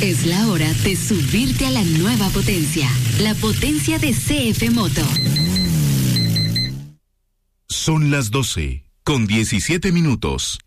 Es la hora de subirte a la nueva potencia, la potencia de CF Moto. Son las 12:17.